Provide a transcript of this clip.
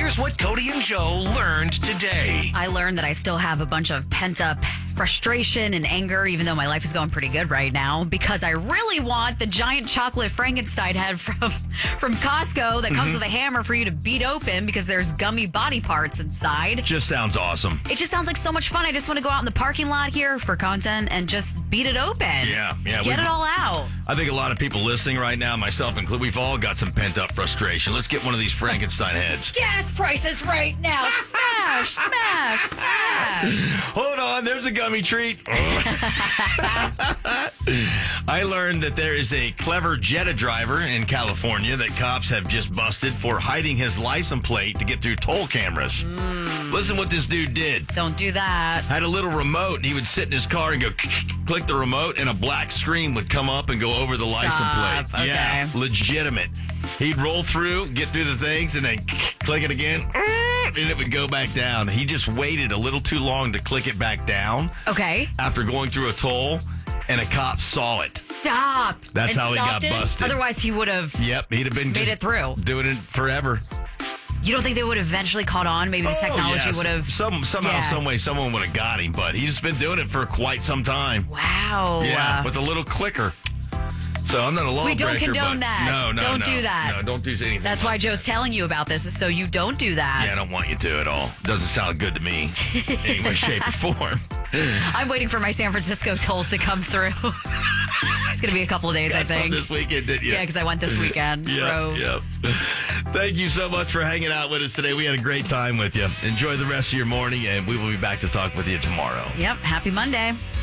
Here's what Cody and Joe learned today. I learned that I still have a bunch of pent-up frustration and anger, even though my life is going pretty good right now, because I really want the giant chocolate Frankenstein head from Costco that comes with a hammer for you to beat open because there's gummy body parts inside. Just sounds awesome. It just sounds like so much fun. I just want to go out in the parking lot here for content and just beat it open. Yeah. Get it all out. I think a lot of people listening right now, myself included, we've all got some pent-up frustration. Let's get one of these Frankenstein heads. Gas prices right now. Smash, smash, smash. Hold on, there's a gummy treat. I learned that there is a clever Jetta driver in California that cops have just busted for hiding his license plate to get through toll cameras. Listen what this dude did. Don't do that. Had a little remote, and he would sit in his car and go click the remote, and a black screen would come up and go over the license plate. Okay. Yeah, legitimate. He'd roll through, get through the things, and then click it again, and it would go back down. He just waited a little too long to click it back down. Okay. After going through a toll, and a cop saw it. Stop. That's And how he got stopped it? busted. Otherwise, he would have. Yep, he'd have been Made just it through. doing it forever. You don't think they would have eventually caught on? Maybe this technology would have. Somehow, some way, someone would have got him, but he's been doing it for quite some time. Wow. Yeah, with a little clicker. So I'm not a lawbreaker. We don't condone that. No, Don't do that. No, don't do anything. That's why Joe's telling you about this, is so you don't do that. Yeah, I don't want you to at all. Doesn't sound good to me in any way, shape, or form. I'm waiting for my San Francisco tolls to come through. It's going to be a couple of days, I Got some think. this weekend, didn't you? Yeah, because I went this weekend. Yep. Thank you so much for hanging out with us today. We had a great time with you. Enjoy the rest of your morning, and we will be back to talk with you tomorrow. Yep. Happy Monday.